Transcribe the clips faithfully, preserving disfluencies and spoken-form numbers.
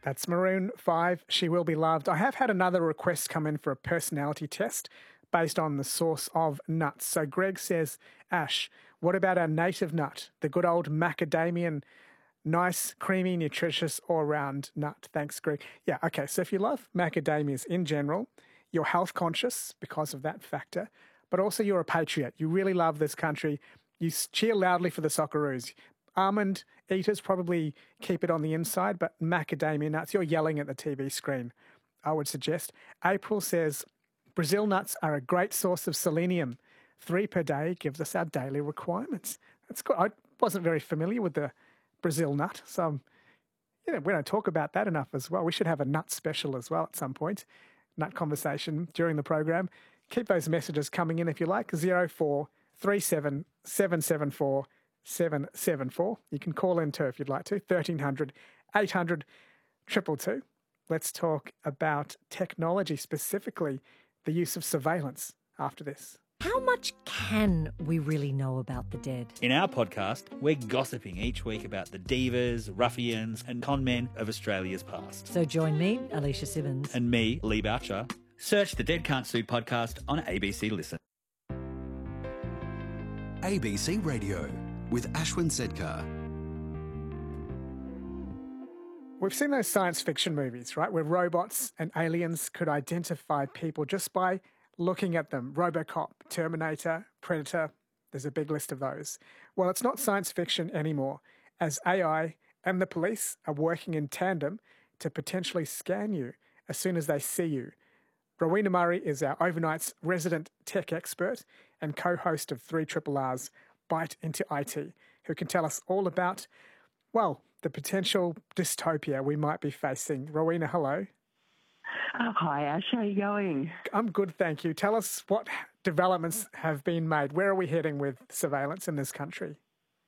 That's Maroon five, She Will Be Loved. I have had another request come in for a personality test based on the source of nuts. So Greg says, Ash, what about our native nut, the good old macadamian, nice, creamy, nutritious, all-round nut? Thanks, Greg. Yeah, okay, so if you love macadamias in general, you're health conscious because of that factor, but also you're a patriot. You really love this country. You cheer loudly for the Socceroos. Almond eaters probably keep it on the inside, but macadamia nuts, you're yelling at the T V screen, I would suggest. April says, Brazil nuts are a great source of selenium. Three per day gives us our daily requirements. That's good. I wasn't very familiar with the Brazil nut, so um, you know, we don't talk about that enough as well. We should have a nut special as well at some point, nut conversation during the program. Keep those messages coming in if you like, zero four three seven seven seven four seven seven four. You can call in too if you'd like to, thirteen hundred eight hundred two two two. Let's talk about technology, specifically the use of surveillance after this. How much can we really know about the dead? In our podcast, we're gossiping each week about the divas, ruffians and con men of Australia's past. So join me, Alicia Simmons. And me, Lee Boucher. Search the Dead Can't Sue podcast on A B C Listen. A B C Radio with Ashwin Sedkar. We've seen those science fiction movies, right, where robots and aliens could identify people just by looking at them. RoboCop, Terminator, Predator, there's a big list of those. Well, it's not science fiction anymore, as A I and the police are working in tandem to potentially scan you as soon as they see you. Rowena Murray is our overnight's resident tech expert and co-host of three R R R's Bite into I T, who can tell us all about, well, the potential dystopia we might be facing. Rowena, hello. Oh, hi, Ash. How are you going? I'm good, thank you. Tell us what developments have been made. Where are we heading with surveillance in this country?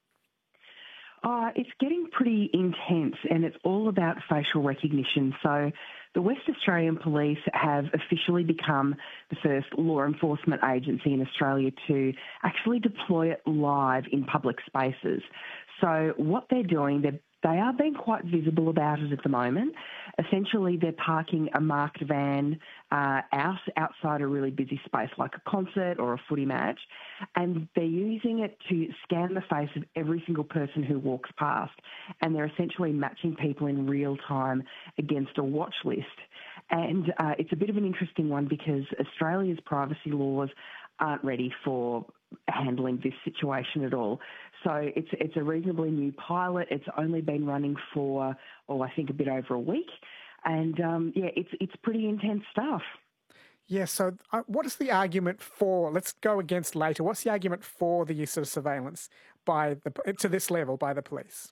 Uh, it's getting pretty intense, and it's all about facial recognition. So the West Australian Police have officially become the first law enforcement agency in Australia to actually deploy it live in public spaces. So what they're doing, they're They are being quite visible about it at the moment. Essentially, they're parking a marked van uh, out outside a really busy space like a concert or a footy match, and they're using it to scan the face of every single person who walks past, and they're essentially matching people in real time against a watch list. And uh, it's a bit of an interesting one because Australia's privacy laws aren't ready for handling this situation at all. So it's it's a reasonably new pilot. It's only been running for, oh, I think a bit over a week. And, um, yeah, it's it's pretty intense stuff. Yeah, so uh, what is the argument for, let's go against later, what's the argument for the use of surveillance by the to this level by the police?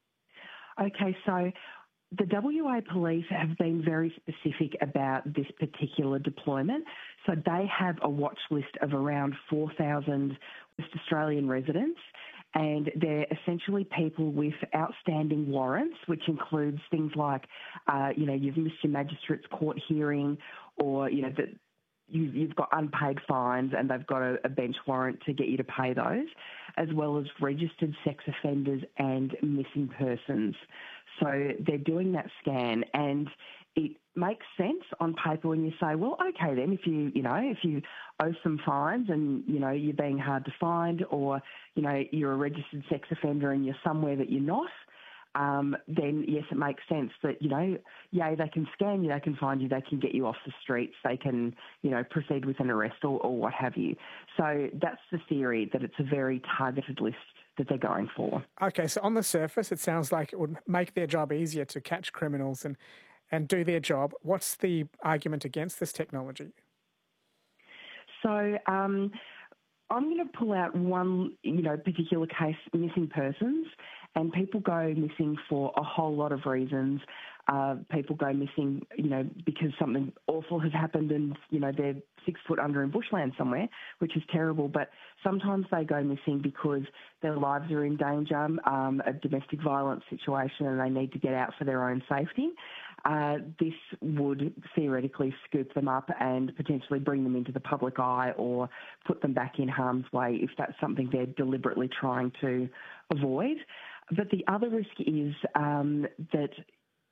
Okay, so the W A Police have been very specific about this particular deployment. So they have a watch list of around four thousand West Australian residents, and they're essentially people with outstanding warrants, which includes things like, uh, you know, you've missed your magistrate's court hearing, or, you know, that you, you've got unpaid fines and they've got a, a bench warrant to get you to pay those, as well as registered sex offenders and missing persons. So they're doing that scan, and it makes sense on paper when you say, well, okay, then if you, you know, if you owe some fines and, you know, you're being hard to find, or, you know, you're a registered sex offender and you're somewhere that you're not, um, then yes, it makes sense that, you know, yay, they can scan you, they can find you, they can get you off the streets, they can, you know, proceed with an arrest or, or what have you. So that's the theory, that it's a very targeted list that they're going for. Okay, so on the surface, it sounds like it would make their job easier to catch criminals and, and do their job. What's the argument against this technology? So um, I'm going to pull out one, you know, particular case, missing persons, and people go missing for a whole lot of reasons. Uh, people go missing, you know, because something awful has happened and, you know, they're six foot under in bushland somewhere, which is terrible. But sometimes they go missing because their lives are in danger, um, a domestic violence situation, and they need to get out for their own safety. Uh, this would theoretically scoop them up and potentially bring them into the public eye or put them back in harm's way if that's something they're deliberately trying to avoid. But the other risk is um, that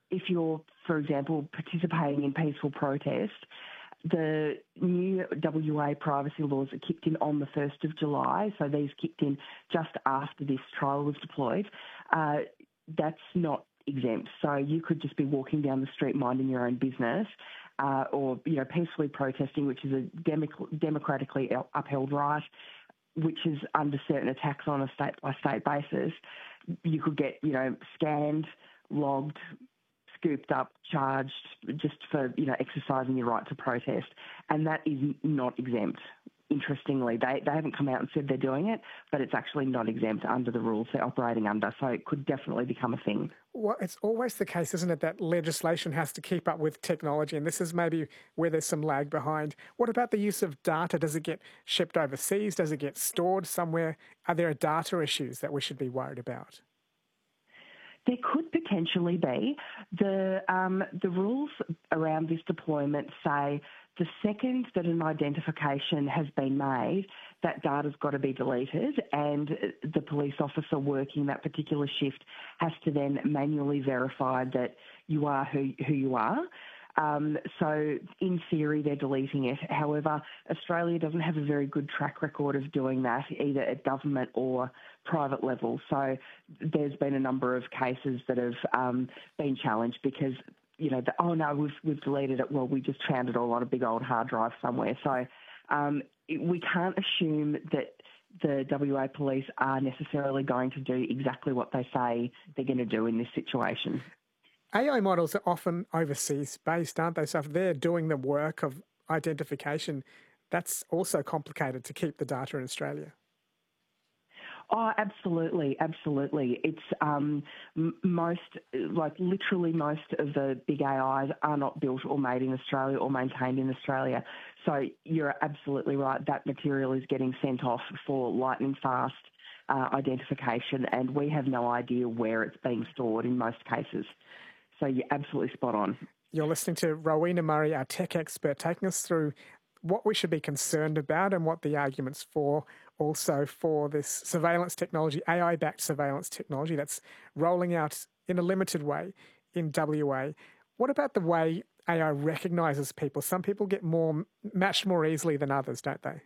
if you're, for example, participating in peaceful protest, the new W A privacy laws that kicked in on the first of July, so these kicked in just after this trial was deployed, uh, that's not exempt. So you could just be walking down the street minding your own business, uh, or, you know, peacefully protesting, which is a democ- democratically upheld right, which is under certain attacks on a state-by-state basis. You could get, you know, scanned, logged, scooped up, charged just for, you know, exercising your right to protest. And that is not exempt. Interestingly, they, they haven't come out and said they're doing it, but it's actually not exempt under the rules they're operating under. So it could definitely become a thing. Well, it's always the case, isn't it, that legislation has to keep up with technology, and this is maybe where there's some lag behind. What about the use of data? Does it get shipped overseas? Does it get stored somewhere? Are there data issues that we should be worried about? There could potentially be. The um, the rules around this deployment say the second that an identification has been made, that data's got to be deleted, and the police officer working that particular shift has to then manually verify that you are who, who you are. Um, so in theory, they're deleting it. However, Australia doesn't have a very good track record of doing that, either at government or private level. So there's been a number of cases that have um, been challenged because, you know, the, oh no, we've, we've deleted it. Well, we just found it all on a big old hard drive somewhere. So um, it, we can't assume that the W A police are necessarily going to do exactly what they say they're going to do in this situation. A I models are often overseas based, aren't they? So if they're doing the work of identification, that's also complicated to keep the data in Australia. Oh, absolutely, absolutely. It's um, m- most, like literally most of the big A Is are not built or made in Australia or maintained in Australia. So you're absolutely right. That material is getting sent off for lightning fast uh, identification, and we have no idea where it's being stored in most cases. So you're absolutely spot on. You're listening to Rowena Murray, our tech expert, taking us through what we should be concerned about and what the arguments for also for this surveillance technology, A I-backed surveillance technology that's rolling out in a limited way in W A. What about the way A I recognises people? Some people get more matched more easily than others, don't they?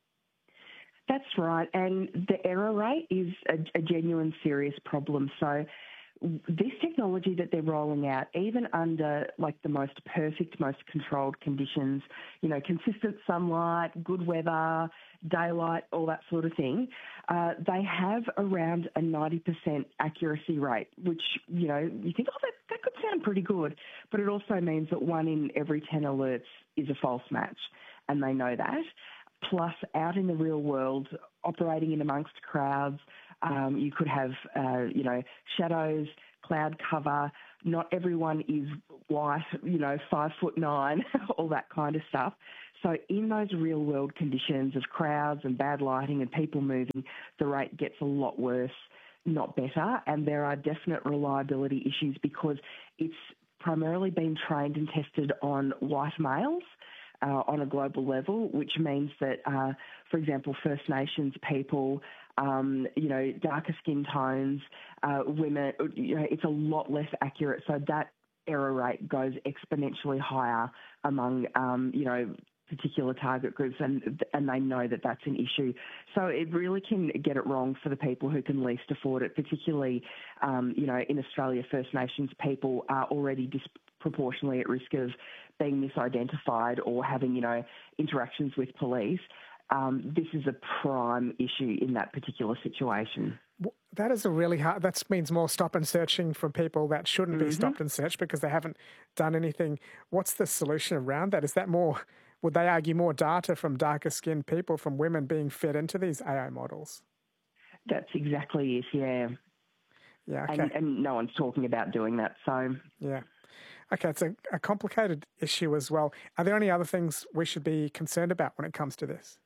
That's right. And the error rate is a, a genuine serious problem. So this technology that they're rolling out, even under like the most perfect, most controlled conditions, you know, consistent sunlight, good weather, daylight, all that sort of thing, uh, they have around a ninety percent accuracy rate, which, you know, you think, oh, that, that could sound pretty good. But it also means that one in every ten alerts is a false match, and they know that. Plus, out in the real world, operating in amongst crowds, Um, you could have, uh, you know, shadows, cloud cover. Not everyone is white, you know, five foot nine, all that kind of stuff. So in those real world conditions of crowds and bad lighting and people moving, the rate gets a lot worse, not better. And there are definite reliability issues because it's primarily been trained and tested on white males. Uh, on a global level, which means that, uh, for example, First Nations people, um, you know, darker skin tones, uh, women, you know, it's a lot less accurate. So that error rate goes exponentially higher among, um, you know, particular target groups, and and they know that that's an issue. So it really can get it wrong for the people who can least afford it, particularly, um, you know, in Australia, First Nations people are already disproportionately at risk of being misidentified or having, you know, interactions with police. Um, this is a prime issue in that particular situation. That is a really hard, that means more stop and searching from people that shouldn't mm-hmm. be stopped and searched because they haven't done anything. What's the solution around that? Is that more, would they argue more data from darker skinned people, from women being fed into these A I models? That's exactly it, yeah. Yeah, okay. And, and no one's talking about doing that, so... Yeah. Okay, it's a, a complicated issue as well. Are there any other things we should be concerned about when it comes to this?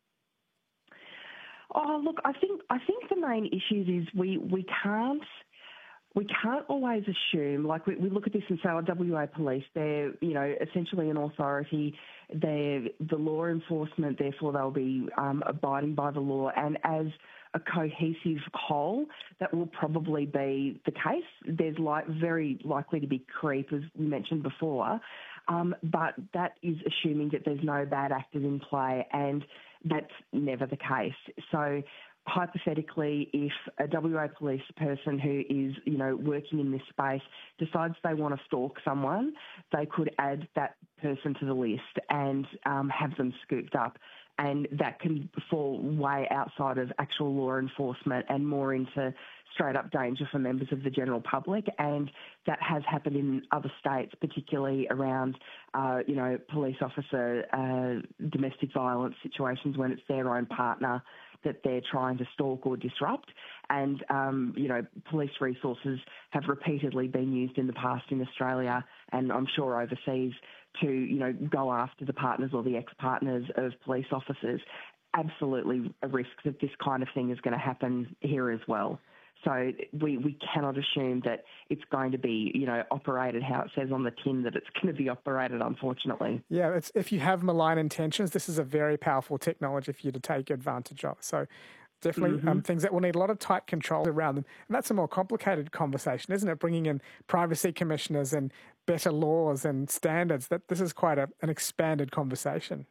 Oh, look, I think I think the main issues is we, we can't we can't always assume, like we, we look at this and say, oh, W A Police, they're, you know, essentially an authority, they're the law enforcement, therefore they'll be um, abiding by the law. And as a cohesive whole, that will probably be the case. There's like very likely to be creep, as we mentioned before, um, but that is assuming that there's no bad actors in play, and that's never the case. So hypothetically, if a W A police person who is, you know, working in this space decides they want to stalk someone, they could add that person to the list and um, have them scooped up. And that can fall way outside of actual law enforcement and more into straight up danger for members of the general public. And that has happened in other states, particularly around, uh, you know, police officer uh, domestic violence situations when it's their own partner that they're trying to stalk or disrupt. And, um, you know, police resources have repeatedly been used in the past in Australia and I'm sure overseas to, you know, go after the partners or the ex-partners of police officers. Absolutely a risk that this kind of thing is going to happen here as well. So we, we cannot assume that it's going to be, you know, operated how it says on the tin that it's going to be operated, unfortunately. Yeah, it's, if you have malign intentions, this is a very powerful technology for you to take advantage of. So definitely mm-hmm. um, things that will need a lot of tight control around them. And that's a more complicated conversation, isn't it? Bringing in privacy commissioners and better laws and standards. That this is quite a, an expanded conversation.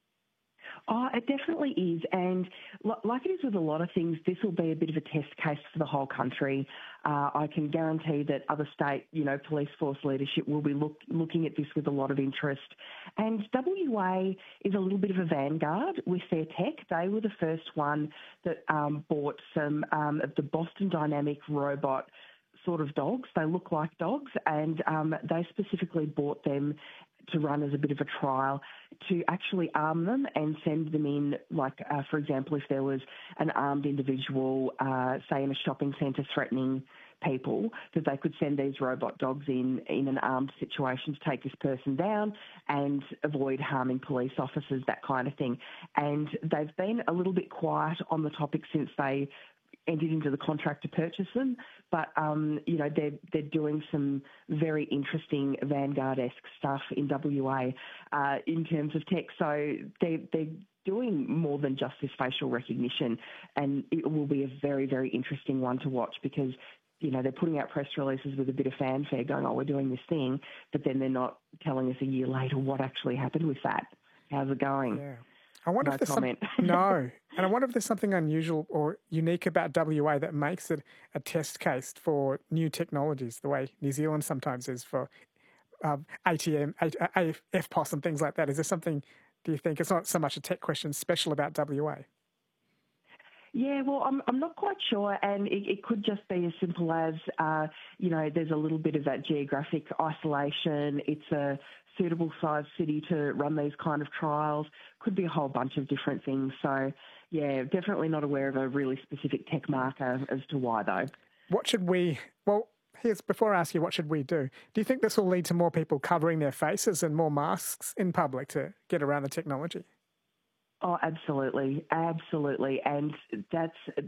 Oh, it definitely is. And like it is with a lot of things, this will be a bit of a test case for the whole country. Uh, I can guarantee that other state, you know, police force leadership will be look, looking at this with a lot of interest. And W A is a little bit of a vanguard with their tech. They were the first one that um, bought some um, of the Boston Dynamic robot sort of dogs. They look like dogs, and um, they specifically bought them to run as a bit of a trial to actually arm them and send them in, like, uh, for example, if there was an armed individual, uh, say in a shopping centre threatening people, that they could send these robot dogs in in an armed situation to take this person down and avoid harming police officers, that kind of thing. And they've been a little bit quiet on the topic since they entered into the contract to purchase them, but um, you know they're they're doing some very interesting Vanguard-esque stuff in W A uh, in terms of tech. So they they're doing more than just this facial recognition, and it will be a very very interesting one to watch because you know they're putting out press releases with a bit of fanfare, going, "Oh, we're doing this thing," but then they're not telling us a year later what actually happened with that. How's it going? Yeah. I wonder no if there's comment. some, no, and I wonder if there's something unusual or unique about W A that makes it a test case for new technologies, the way New Zealand sometimes is for um, A T M, A F P O S and things like that. Is there something, do you think, it's not so much a tech question, special about W A? Yeah, well, I'm I'm not quite sure, and it, it could just be as simple as, uh, you know, there's a little bit of that geographic isolation. It's a suitable sized city to run these kind of trials. Could be a whole bunch of different things. So, yeah, definitely not aware of a really specific tech marker as to why, though. What should we, well, here's, before I ask you what should we do, do you think this will lead to more people covering their faces and more masks in public to get around the technology? Oh, absolutely, absolutely. And that's